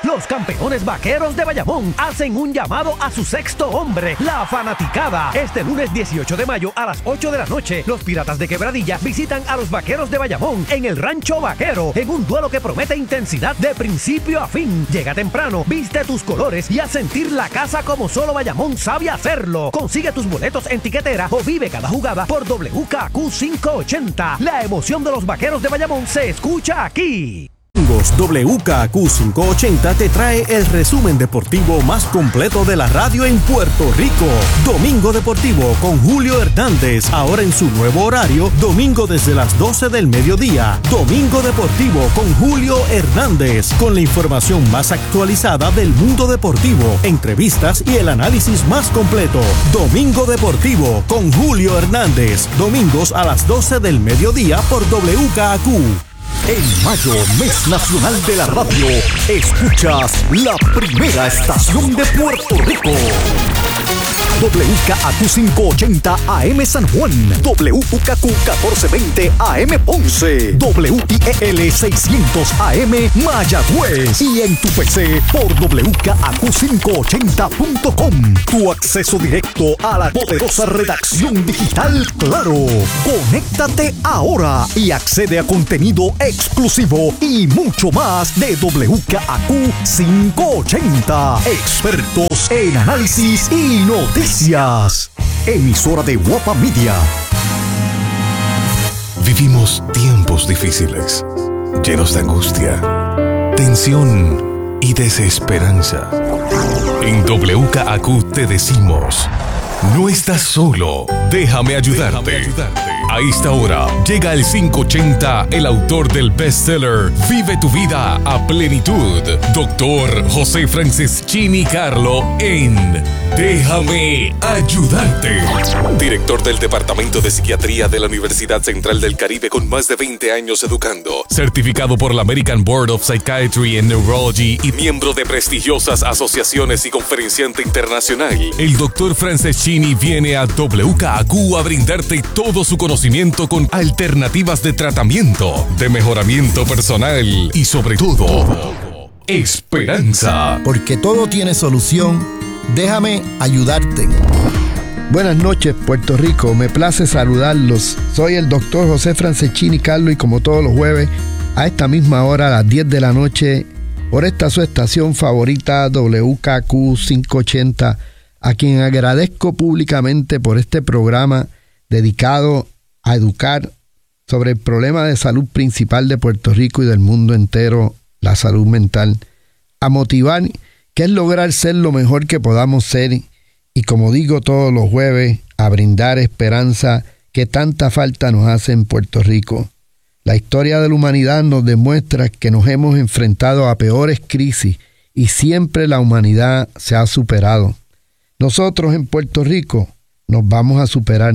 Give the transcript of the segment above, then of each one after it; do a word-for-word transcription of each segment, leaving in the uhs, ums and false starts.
Los campeones vaqueros de Bayamón hacen un llamado a su sexto hombre, la fanaticada. Este lunes dieciocho de mayo a las ocho de la noche, los Piratas de Quebradilla visitan a los vaqueros de Bayamón en el Rancho Vaquero, en un duelo que promete intensidad de principio a fin. Llega temprano, viste tus colores y haz sentir la casa como solo Bayamón sabe hacerlo. Consigue tus boletos en tiquetera o vive cada jugada por W K Q quinientos ochenta. La emoción de los vaqueros de Bayamón se escucha aquí. W K Q quinientos ochenta te trae el resumen deportivo más completo de la radio en Puerto Rico. Domingo Deportivo con Julio Hernández, ahora en su nuevo horario, domingo desde las doce del mediodía. Domingo Deportivo con Julio Hernández, con la información más actualizada del mundo deportivo, entrevistas y el análisis más completo. Domingo Deportivo con Julio Hernández, domingos a las doce del mediodía por W K Q. En mayo, mes nacional de la radio, escuchas la primera estación de Puerto Rico. W K Q quinientos ochenta A M San Juan, W K Q catorce veinte A M Ponce, W I E L seiscientos A M Mayagüez y en tu P C por W K Q quinientos ochenta punto com. Tu acceso directo a la poderosa redacción digital Claro. Conéctate ahora y accede a contenido exclusivo y mucho más de W K Q quinientos ochenta. Expertos en análisis y noticias. Emisora de Guapa Media. Vivimos tiempos difíciles, llenos de angustia, tensión y desesperanza. En W K Q te decimos: no estás solo, déjame ayudarte. Déjame ayudarte. A esta hora llega el quinientos ochenta, el autor del bestseller Vive tu vida a plenitud, doctor José Franceschini Carlo, en Déjame ayudarte. Director del Departamento de Psiquiatría de la Universidad Central del Caribe con más de veinte años educando, certificado por la American Board of Psychiatry and Neurology y miembro de prestigiosas asociaciones y conferenciante internacional. El doctor Franceschini viene a W K Q a brindarte todo su conocimiento con alternativas de tratamiento, de mejoramiento personal y sobre todo, esperanza. Porque todo tiene solución, déjame ayudarte. Buenas noches, Puerto Rico, me place saludarlos. Soy el doctor José Franceschini Carlo y como todos los jueves, a esta misma hora, a las diez de la noche, por esta su estación favorita, W K Q quinientos ochenta, a quien agradezco públicamente por este programa dedicado a educar sobre el problema de salud principal de Puerto Rico y del mundo entero, la salud mental, a motivar que es lograr ser lo mejor que podamos ser y, como digo todos los jueves, a brindar esperanza que tanta falta nos hace en Puerto Rico. La historia de la humanidad nos demuestra que nos hemos enfrentado a peores crisis y siempre la humanidad se ha superado. Nosotros en Puerto Rico nos vamos a superar.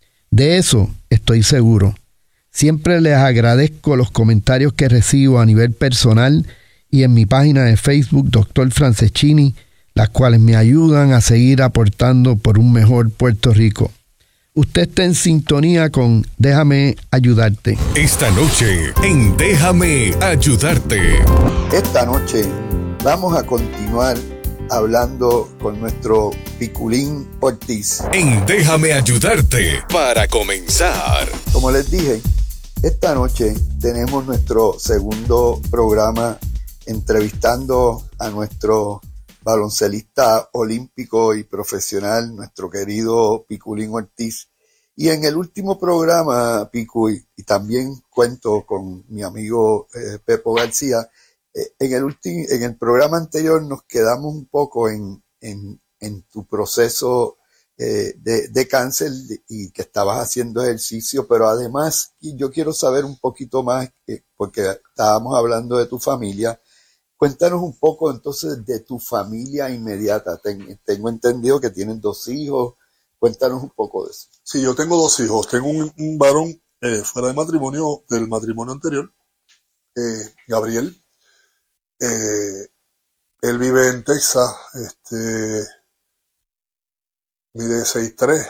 De eso estoy seguro. Siempre les agradezco los comentarios que recibo a nivel personal y en mi página de Facebook, doctor Franceschini, las cuales me ayudan a seguir aportando por un mejor Puerto Rico. Usted está en sintonía con Déjame Ayudarte. Esta noche en Déjame Ayudarte. Esta noche vamos a continuar hablando con nuestro Piculín Ortiz. En Déjame Ayudarte, para comenzar. Como les dije, esta noche tenemos nuestro segundo programa entrevistando a nuestro baloncelista olímpico y profesional, nuestro querido Piculín Ortiz. Y en el último programa, Picu, y también cuento con mi amigo eh, Pepo García, En el, ulti- en el programa anterior nos quedamos un poco en, en, en tu proceso eh, de, de cáncer y que estabas haciendo ejercicio, pero además yo quiero saber un poquito más, eh, porque estábamos hablando de tu familia. Cuéntanos un poco entonces de tu familia inmediata. Ten, tengo entendido que tienen dos hijos. Cuéntanos un poco de eso. Sí, yo tengo dos hijos. Tengo un, un varón eh, fuera de matrimonio, del matrimonio anterior, eh, Gabriel. Eh, él vive en Texas, este, mide seis tres,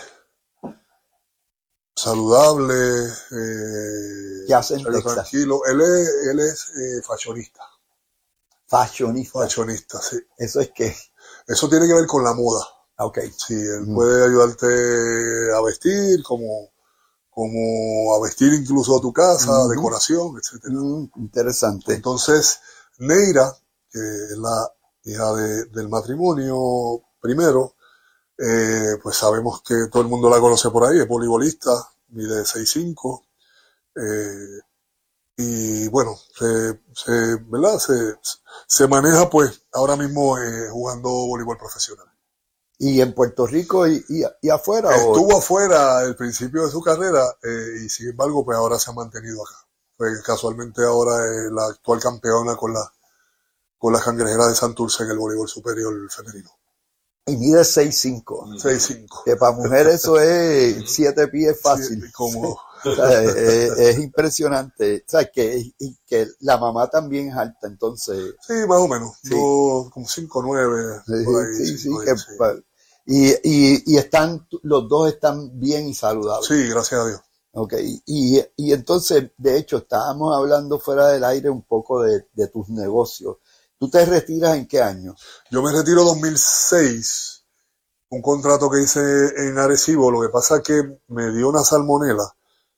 saludable, eh, ¿qué hace en Texas? Tranquilo. Él es, él es eh, fashionista. Fashionista. Fashionista, sí. ¿Eso es qué? Eso tiene que ver con la moda. Ok. Sí, él Mm. puede ayudarte a vestir, como, como a vestir incluso a tu casa, Mm. decoración, etcétera. Mm, interesante. Entonces, Neira, que es la hija de, del matrimonio primero, eh, pues sabemos que todo el mundo la conoce por ahí, es voleibolista, mide seis cinco, eh, y bueno, se, se, ¿verdad? Se, se maneja pues ahora mismo eh, jugando voleibol profesional. ¿Y en Puerto Rico y, y, y afuera? Estuvo o? afuera al principio de su carrera eh, y sin embargo pues ahora se ha mantenido acá. Pues casualmente ahora es la actual campeona con la con las Cangrejeras de Santurce en el voleibol superior femenino. Y mide seis cinco. seis cinco. Que para mujer eso es siete pies fácil. Sí, como... O sea, es, es impresionante. O sea, que, y que la mamá también es alta, entonces. Sí, más o menos. Sí. Yo, como cinco nueve. Sí, por ahí, sí, cinco, sí, que, sí. y, y, y están, los dos están bien y saludables. Sí, gracias a Dios. Okay. Y, y entonces, de hecho, estábamos hablando fuera del aire un poco de, de tus negocios. ¿Tú te retiras en qué año? Yo me retiro dos mil seis, un contrato que hice en Arecibo. Lo que pasa es que me dio una salmonela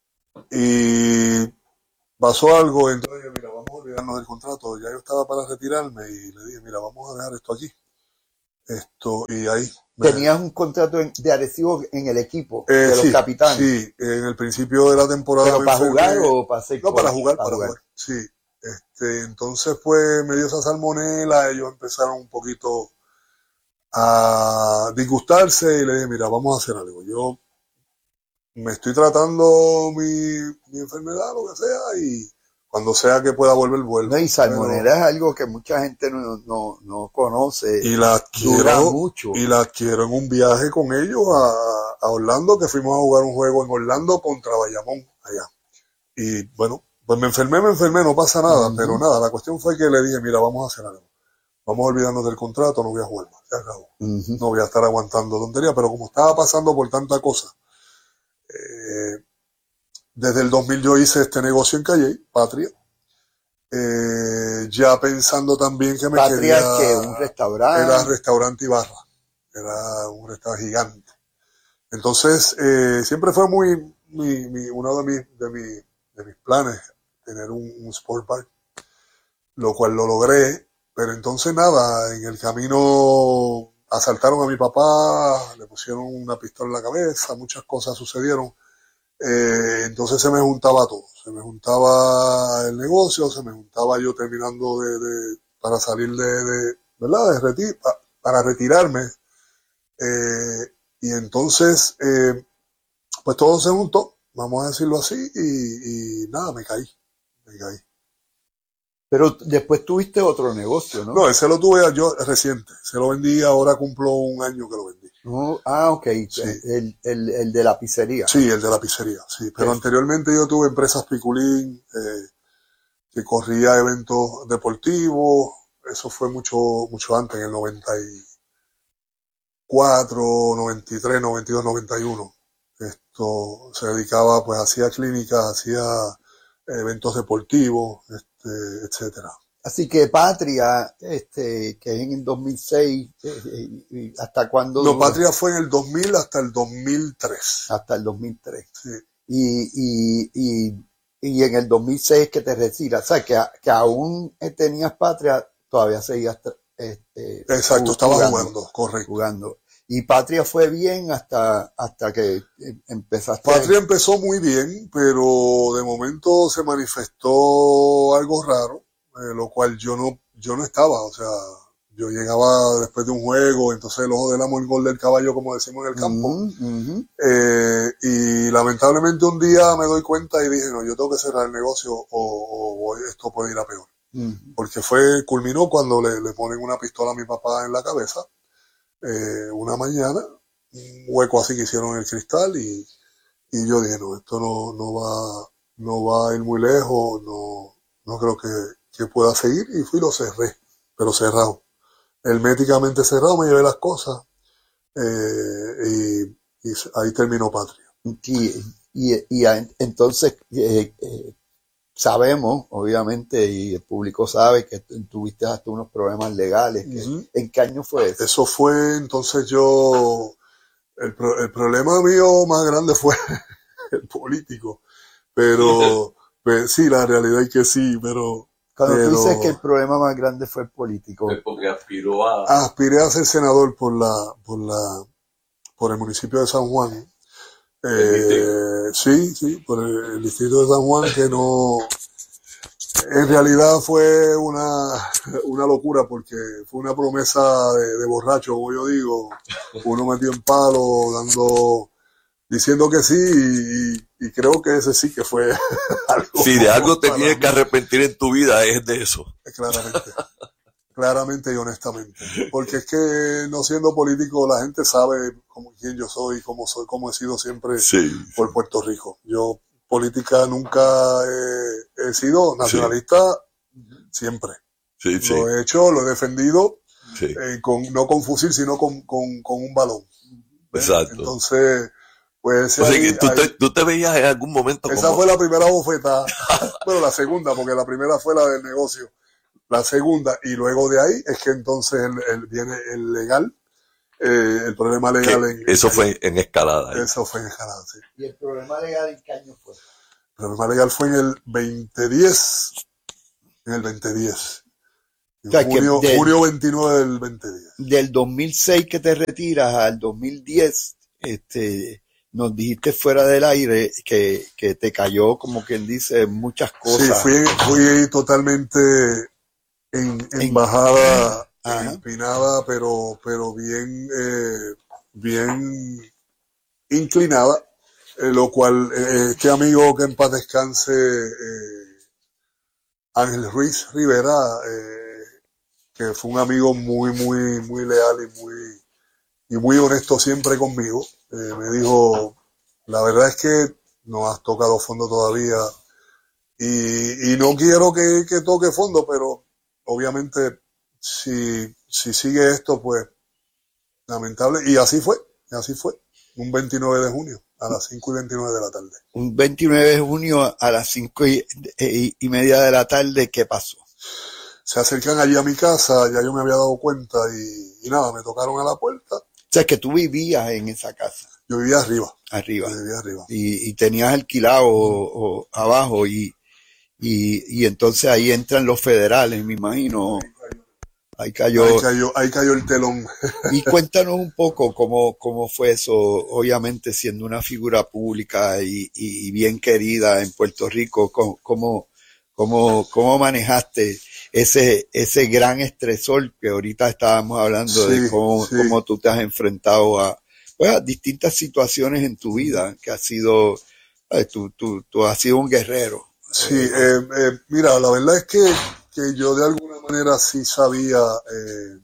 y pasó algo. Entonces dije, mira, vamos a olvidarnos del contrato. Ya yo estaba para retirarme y le dije, mira, vamos a dejar esto aquí. Esto, y ahí. me- ¿Tenías un contrato en- de Arecibo en el equipo Eh, de los sí, capitanes? Sí, en el principio de la temporada. ¿Pero me para enfermé. jugar o para hacer No, para cosas? jugar, para jugar. Sí. Este, entonces, pues, me dio esa salmonela, ellos empezaron un poquito a disgustarse y le dije, mira, vamos a hacer algo. Yo me estoy tratando mi, mi enfermedad, lo que sea, y cuando sea que pueda volver, vuelvo. No, y salmonera es algo que mucha gente no, no, no conoce. Y la Dura adquiero, mucho. y la adquiero en un viaje con ellos a, a Orlando, que fuimos a jugar un juego en Orlando contra Bayamón, allá. Y bueno, pues me enfermé, me enfermé, no pasa nada, Ujú. pero nada, la cuestión fue que le dije, mira, vamos a hacer algo. Vamos a olvidarnos del contrato, no voy a jugar más, se acabó. Ujú. No voy a estar aguantando tonterías, pero como estaba pasando por tanta cosa, eh, desde el dos mil yo hice este negocio en Calle, Patria, eh, ya pensando también que me Patria quería... es que un restaurante. Era restaurante y barra, era un restaurante gigante. Entonces, eh, siempre fue muy, mi, mi, uno de mis, de, mi, de mis planes, tener un, un sport bar, lo cual lo logré, pero entonces nada, en el camino asaltaron a mi papá, le pusieron una pistola en la cabeza, muchas cosas sucedieron. Eh, entonces se me juntaba todo, se me juntaba el negocio, se me juntaba yo terminando de, de para salir de, de ¿verdad? De reti- pa- para retirarme. Eh, y entonces, eh, pues todo se juntó, vamos a decirlo así, y, y nada, me caí, me caí. Pero después tuviste otro negocio, ¿no? No, ese lo tuve yo reciente, se lo vendí, ahora cumplo un año que lo vendí. No, ah, ok. Sí. El, el, el de la pizzería. Sí, el de la pizzería, sí. Pero Sí. anteriormente yo tuve empresas Piculín, eh, que corría eventos deportivos. Eso fue mucho, mucho antes, en el noventa y cuatro, noventa y tres, noventa y dos, noventa y uno. Esto se dedicaba, pues, hacía clínicas, hacía eventos deportivos, este, etcétera. Así que Patria, este, que es en el dos mil seis, eh, eh, y ¿hasta cuándo? No, duró? Patria fue en el dos mil hasta el dos mil tres. Hasta el dos mil tres. Sí. Y, y, y, y en el dos mil seis que te retiras, o sea, que, que aún tenías Patria, todavía seguías este, Exacto, jugando, estaba jugando, correcto. jugando. Y Patria fue bien hasta, hasta que empezaste. Patria empezó muy bien, pero de momento se manifestó algo raro, eh, lo cual yo no, yo no estaba, o sea, yo llegaba después de un juego, entonces el ojo del amo, el gol del caballo, como decimos en el campo, Uh-huh, uh-huh. eh, y lamentablemente un día me doy cuenta y dije, no, yo tengo que cerrar el negocio o, o voy, esto puede ir a peor, Uh-huh. porque fue, culminó cuando le, le ponen una pistola a mi papá en la cabeza, eh, una mañana, un hueco así que hicieron en el cristal y Y yo dije, no, esto no, no va, no va a ir muy lejos, no, no creo que, que pueda seguir. Y fui y lo cerré, pero cerrado. Herméticamente cerrado, me llevé las cosas, eh, y, y ahí terminó Patria. Y, y, y a- entonces, eh, eh, sabemos, obviamente, y el público sabe que tuviste hasta unos problemas legales. Que, uh-huh. ¿En qué año fue eso? Eso fue, entonces yo, el, pro, el problema mío más grande fue el político, pero, pues, sí, la realidad es que sí, pero... Cuando pero, tú dices que el problema más grande fue el político. Porque aspiró a... Aspiré a ser senador por la, por la, por el municipio de San Juan. Eh, sí, sí, por el, el distrito de San Juan, que no, en realidad fue una, una locura, porque fue una promesa de, de borracho, como yo digo, uno metido en palo, dando, diciendo que sí, y, y creo que ese sí que fue algo. Si de algo te tienes que arrepentir en tu vida, es de eso. Claramente. Claramente y honestamente, porque es que no siendo político la gente sabe cómo, quién yo soy, cómo soy, cómo he sido siempre sí. por Puerto Rico. Yo política nunca he, he sido nacionalista, sí. siempre. Sí, sí. Lo he hecho, lo he defendido, sí. eh, con, no con fusil, sino con, con, con un balón. Exacto. Entonces, pues... O sea, ahí, ¿tú, ahí, te, ¿tú te veías en algún momento esa como... fue la primera bofetada, bueno, la segunda, porque la primera fue la del negocio. La segunda, y luego de ahí es que entonces el, el, viene el legal, eh, el problema legal. En, eso en, fue en escalada. ¿eh? Eso fue en escalada, sí. ¿Y el problema legal en qué año fue? El problema legal fue en el veinte diez. En el veinte diez. En o sea, junio, del, junio veintinueve del veinte diez. Del dos mil seis que te retiras al dos mil diez, este, nos dijiste fuera del aire que, que te cayó, como quien dice, muchas cosas. Sí, fui, fui totalmente... En, en bajada, empinada, pero, pero bien, eh, bien inclinada, eh, lo cual, eh, este amigo que en paz descanse, eh, Ángel Ruiz Rivera, eh, que fue un amigo muy, muy, muy leal y muy, y muy honesto siempre conmigo, eh, me dijo, la verdad es que no has tocado fondo todavía, y, y no quiero que, que toque fondo, pero obviamente, si, si sigue esto, pues, lamentable. Y así fue, y así fue. Un veintinueve de junio, a las cinco y veintinueve de la tarde. Un veintinueve de junio, a las cinco y, y, y media de la tarde, ¿qué pasó? Se acercan allí a mi casa, ya yo me había dado cuenta, y, y nada, me tocaron a la puerta. O sea, que tú vivías en esa casa. Yo vivía arriba. Arriba. Yo vivía arriba. Y, y tenías alquilado o, o abajo, y... Y, y entonces ahí entran los federales, me imagino. Ahí cayó. Ahí cayó, ahí cayó el telón. Y cuéntanos un poco cómo, cómo fue eso, obviamente siendo una figura pública y, y bien querida en Puerto Rico, cómo, cómo, cómo, cómo manejaste ese, ese gran estresor que ahorita estábamos hablando sí, de cómo, sí. cómo tú te has enfrentado a, pues, a distintas situaciones en tu vida, que has sido, tú, tú, tú has sido un guerrero. Sí, eh, eh, mira, la verdad es que, que yo de alguna manera sí sabía, eh,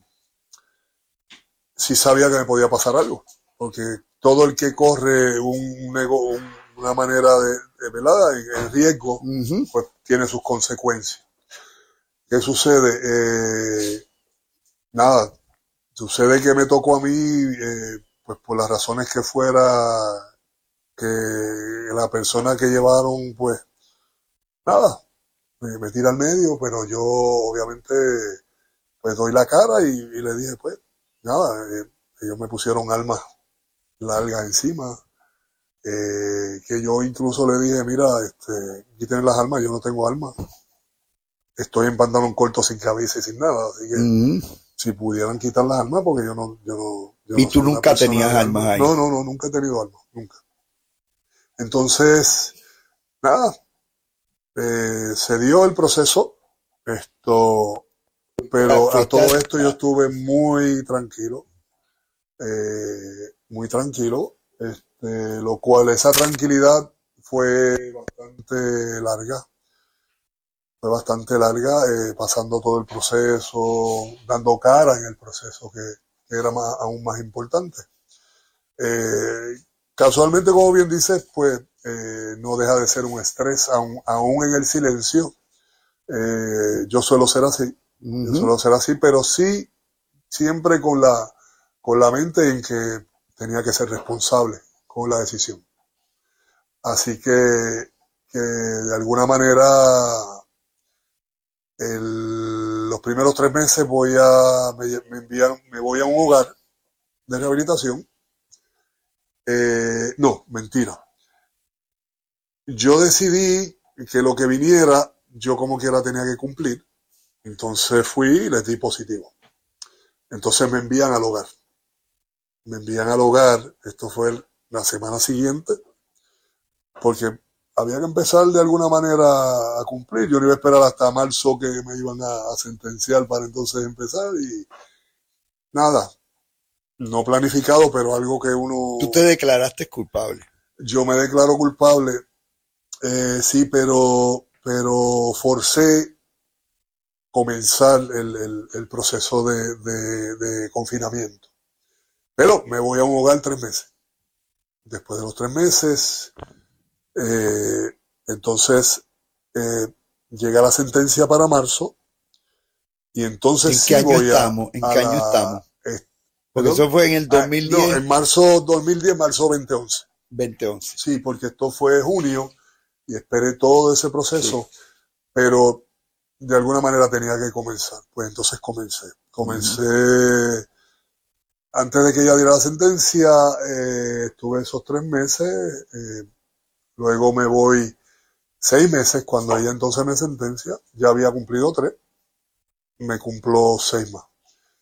sí sabía que me podía pasar algo, porque todo el que corre un, un una manera de, de velada en, en riesgo, uh-huh. pues tiene sus consecuencias. ¿Qué sucede? Eh, nada, sucede que me tocó a mí, eh, pues por las razones que fuera, que la persona que llevaron, pues, nada, me, me tira al medio, pero yo obviamente pues doy la cara y, y le dije, pues, nada, eh, ellos me pusieron armas largas encima, eh, que yo incluso le dije, mira, este, quiten las armas, yo no tengo armas, estoy en pantalón corto sin cabeza y sin nada, así que mm. si pudieran quitar las armas, porque yo no... Yo no yo ¿Y no tú nunca tenías armas ahí? No, no, no, nunca he tenido armas, nunca. Entonces, nada, Eh, se dio el proceso, esto, pero a todo esto yo estuve muy tranquilo, eh, muy tranquilo, este, lo cual esa tranquilidad fue bastante larga, fue bastante larga, eh, pasando todo el proceso, dando cara en el proceso que, que era más, aún más importante. Eh, casualmente, como bien dices, pues, Eh, no deja de ser un estrés, aún, aún en el silencio. Eh, yo suelo ser así, uh-huh. yo suelo ser así, pero sí, siempre con la, con la mente en que tenía que ser responsable con la decisión. Así que, que de alguna manera el, los primeros tres meses voy a, me, me envían, me voy a un hogar de rehabilitación. Eh, no, mentira. Yo decidí que lo que viniera, yo como quiera tenía que cumplir. Entonces fui y les di positivo. Entonces me envían al hogar. Me envían al hogar, esto fue la semana siguiente, porque había que empezar de alguna manera a cumplir. Yo no iba a esperar hasta marzo que me iban a, a sentenciar para entonces empezar y nada, no planificado, pero algo que uno... ¿Tú te declaraste culpable? Yo me declaro culpable, eh, sí, pero, pero forcé comenzar el, el, el proceso de, de, de confinamiento. Pero me voy a un hogar tres meses. Después de los tres meses, eh, entonces eh, llega la sentencia para marzo y entonces ¿En qué sí año voy estamos? a, ¿En a qué año la, estamos? Eh, Porque perdón, eso fue en el dos mil diez. No, en marzo dos mil diez, marzo veinte once. veinte once. Sí, porque esto fue junio y esperé todo ese proceso, sí. Pero de alguna manera tenía que comenzar. Pues entonces comencé. Comencé, uh-huh. Antes de que ella diera la sentencia, eh, estuve esos tres meses, eh, luego me voy seis meses, cuando ella entonces me sentencia, ya había cumplido tres, me cumplo seis más.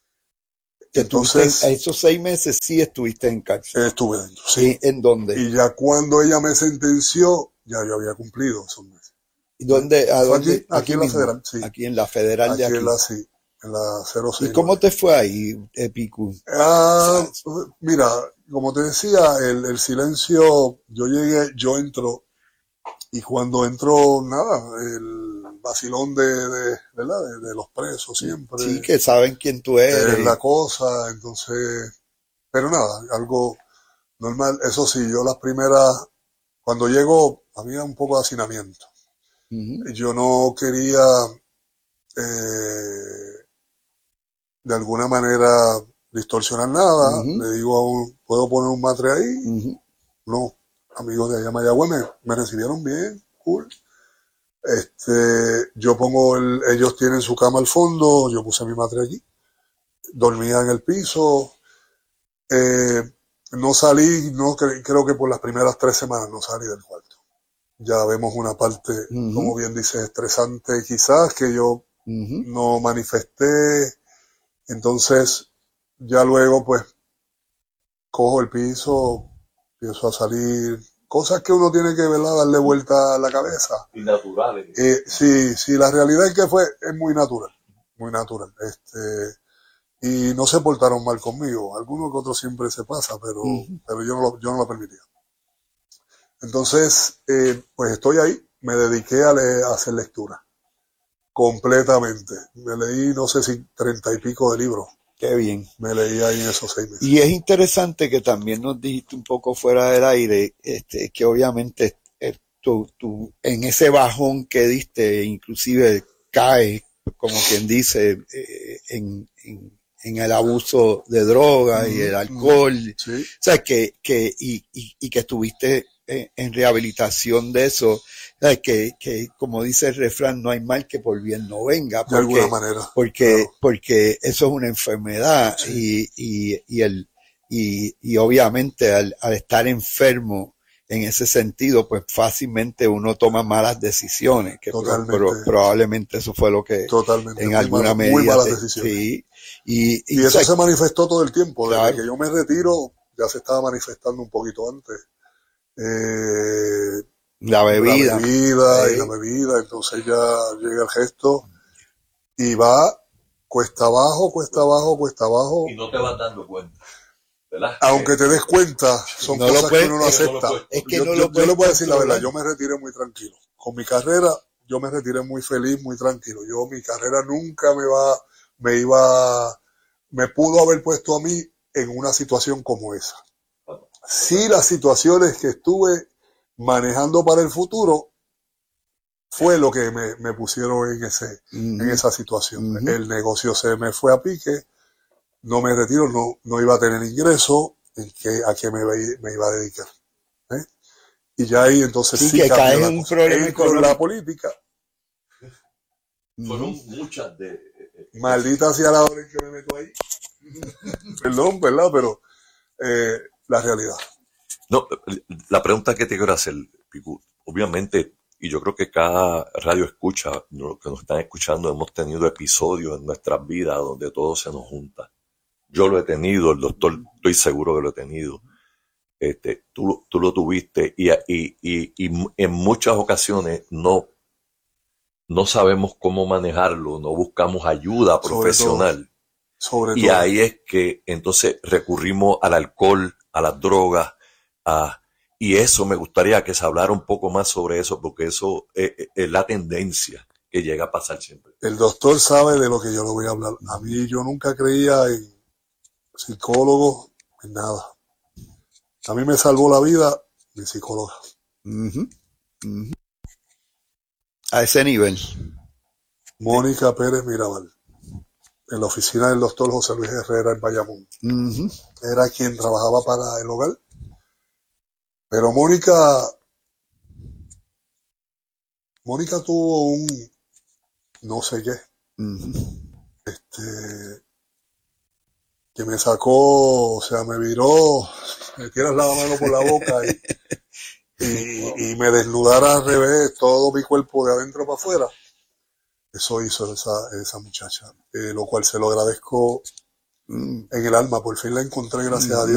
Entonces, esos seis meses sí estuviste en cárcel. Estuve dentro, sí. ¿Y en dónde? Y ya cuando ella me sentenció, ya yo había cumplido esos meses. ¿Y dónde? ¿A dónde? Aquí, aquí, aquí en mismo? la Federal, sí. Aquí en la Federal aquí de aquí. En la, sí, en la cero seis. ¿Y cómo te fue ahí, Epicu? Ah, mira, como te decía, el, el silencio, yo llegué, yo entro, y cuando entro, nada, el vacilón de, de, ¿verdad? de, de los presos siempre. Sí, que saben quién tú eres. Es la cosa, entonces, pero nada, algo normal. Eso sí, yo las primeras, cuando llego, había un poco de hacinamiento. Uh-huh. Yo no quería, eh, de alguna manera, distorsionar nada. Uh-huh. Le digo a un, ¿puedo poner un matre ahí? Uh-huh. No, amigos de allá Mayagüez me, me recibieron bien, cool. Este, yo pongo el, ellos tienen su cama al fondo, yo puse mi matre allí, dormía en el piso, eh, no salí, no cre- creo que por las primeras tres semanas no salí del cuarto. Ya vemos una parte, uh-huh. como bien dice, estresante quizás, que yo uh-huh. no manifesté. Entonces, ya luego pues cojo el piso, empiezo a salir, cosas que uno tiene que, ¿verdad?, darle vuelta a la cabeza. Y naturales. Eh, sí, sí, la realidad es que fue, es muy natural, muy natural. Este, y no se portaron mal conmigo. Algunos que otros siempre se pasa, pero, uh-huh. pero yo no lo, yo no lo permitía. Entonces, eh, pues estoy ahí, me dediqué a, leer, a hacer lectura. Completamente. Me leí, no sé si treinta y pico de libros. Qué bien. Me leí ahí en esos seis meses. Y es interesante que también nos dijiste un poco fuera del aire, este, que obviamente eh, tú, tú, en ese bajón que diste, inclusive caes, como quien dice, eh, en, en, en el abuso de drogas mm, y el alcohol. Mm, sí. O sea, que, que, y, y, y que estuviste en, en rehabilitación de eso. Que, que como dice el refrán, no hay mal que por bien no venga, porque, de alguna manera, porque, claro. porque eso es una enfermedad, sí. y, y, y, el, y, y obviamente al, al estar enfermo en ese sentido, pues fácilmente uno toma malas decisiones, que pro, pro, probablemente eso fue lo que Totalmente. en muy alguna mala, medida muy malas te, decisiones. Sí, y, y, y eso o sea, se manifestó todo el tiempo, desde claro. que yo me retiro, ya se estaba manifestando un poquito antes. Eh, La bebida. La bebida sí. y la bebida, entonces ya llega el gesto y va cuesta abajo, cuesta abajo, cuesta abajo. Y no te vas dando cuenta, ¿verdad? Aunque te des cuenta, son no cosas puede, que uno no acepta. No es que yo, no yo, lo yo le voy a decir la controlar. verdad, yo me retiré muy tranquilo. Con mi carrera, yo me retiré muy feliz, muy tranquilo. Yo, mi carrera nunca me va, me iba, me pudo haber puesto a mí en una situación como esa. Sí, las situaciones que estuve manejando para el futuro fue lo que me, me pusieron en ese uh-huh. en esa situación. Uh-huh. El negocio se me fue a pique, no me retiro, no, no iba a tener ingreso, ¿en qué, a qué me, me iba a dedicar? ¿Eh? y ya ahí entonces Sí, sí, que cambia caes la en un cosa. problema Entro en económico. la política, Fueron muchas de... maldita sea la hora en que me meto ahí. Perdón, ¿verdad? Pero eh, la realidad. No, la pregunta que te quiero hacer, Picu, obviamente, y yo creo que cada radio escucha, los que nos están escuchando, hemos tenido episodios en nuestras vidas donde todo se nos junta. Yo lo he tenido, el doctor, estoy seguro que lo he tenido. Este, tú, tú lo tuviste y, y, y, y en muchas ocasiones no, no sabemos cómo manejarlo, no buscamos ayuda profesional. Sobre todo. Y ahí es que entonces recurrimos al alcohol, a las drogas, a, y eso me gustaría que se hablara un poco más sobre eso, porque eso es, es la tendencia que llega a pasar siempre. El doctor sabe de lo que yo le voy a hablar. A mí yo nunca creía en psicólogos, en nada. A mí me salvó la vida mi psicóloga. Uh-huh. Uh-huh. A ese nivel. Mónica Pérez Mirabal, en la oficina del doctor José Luis Herrera en Bayamón. Uh-huh. Era quien trabajaba para el hogar. Pero Mónica, Mónica tuvo un no sé qué, Uh-huh. este, que me sacó, o sea, me viró, me tiras la mano por la boca y, y, y me desnudara al revés todo mi cuerpo de adentro para afuera. Eso hizo esa, esa muchacha, eh, lo cual se lo agradezco Mm. en el alma. Por fin la encontré, gracias a Dios.